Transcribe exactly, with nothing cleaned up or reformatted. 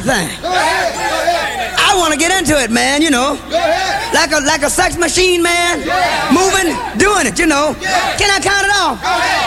thing. I want to get into it, man, you know. Like a like a sex machine, man. Moving, doing it, you know. Can I count it off?